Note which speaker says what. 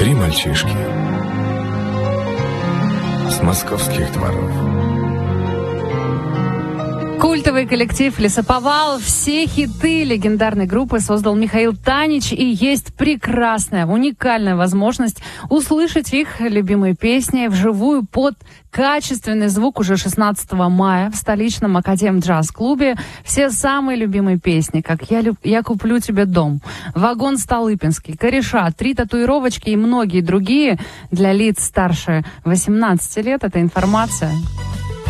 Speaker 1: 3 мальчишки с московских дворов.
Speaker 2: Культовый коллектив «Лесоповал». Все хиты легендарной группы создал Михаил Танич, и есть прекрасная, уникальная возможность услышать их любимые песни вживую под качественный звук уже 16 мая в столичном Академджаз-клубе. Все самые любимые песни, как «Я куплю тебе дом», «Вагон Столыпинский», «Кореша», «Три татуировочки» и многие другие для лиц старше 18 лет. Это информация